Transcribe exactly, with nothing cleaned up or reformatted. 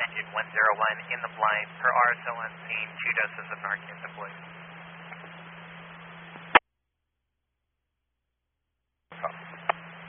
longitude one zero one in the blind. Per R S O on scene, two doses of Narcan deployed.